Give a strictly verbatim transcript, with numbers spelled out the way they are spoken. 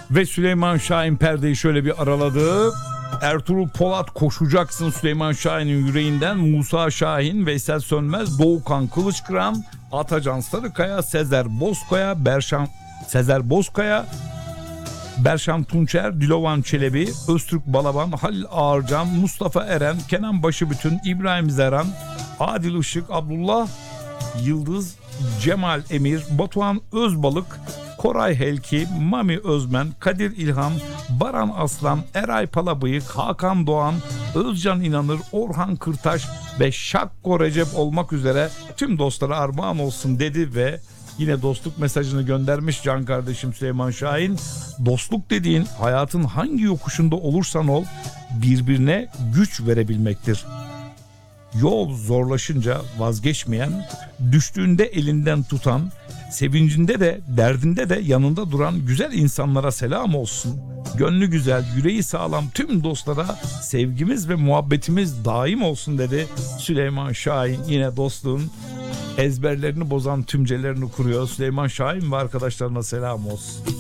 Ve Süleyman Şahin perdeyi şöyle bir araladı. Ertuğrul Polat koşacaksın Süleyman Şahin'in yüreğinden. Musa Şahin, Veysel Sönmez, Doğukan Kılıçkıran, Atacan Sarıkaya, Sezer Bozkaya, Berşan Sezer Bozkaya, Berşan Tunçer, Dilovan Çelebi, Öztürk Balaban, Halil Ağarcan, Mustafa Eren, Kenan Başıbütün, İbrahim Zeran, Adil Işık, Abdullah Yıldız, Cemal Emir, Batuhan Özbalık, Koray Helki, Mami Özmen, Kadir İlhan, Baran Aslan, Eray Palabıyık, Hakan Doğan, Özcan İnanır, Orhan Kırtaş ve Şakko Recep olmak üzere tüm dostlara armağan olsun dedi ve yine dostluk mesajını göndermiş can kardeşim Süleyman Şahin. Dostluk dediğin hayatın hangi yokuşunda olursan ol birbirine güç verebilmektir. Yol zorlaşınca vazgeçmeyen, düştüğünde elinden tutan, sevincinde de derdinde de yanında duran güzel insanlara selam olsun. Gönlü güzel, yüreği sağlam tüm dostlara sevgimiz ve muhabbetimiz daim olsun dedi Süleyman Şahin. Yine dostluğun ezberlerini bozan tümcelerini kuruyor. Süleyman Şahin ve arkadaşlarına selam olsun.